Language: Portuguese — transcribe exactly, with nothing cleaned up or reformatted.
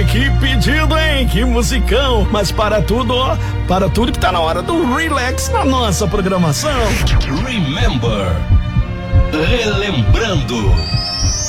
que pedido, hein? Que musicão. Mas para tudo, ó, para tudo que tá na hora do relax na nossa programação. Remember. Relembrando.